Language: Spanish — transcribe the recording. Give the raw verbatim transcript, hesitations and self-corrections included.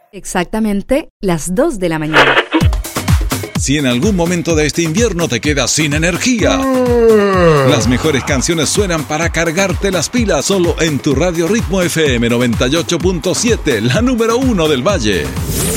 Exactamente las dos de la mañana. Si en algún momento de este invierno te quedas sin energía, las mejores canciones suenan para cargarte las pilas solo en tu Radio Ritmo F M noventa y ocho punto siete, la número uno del Valle.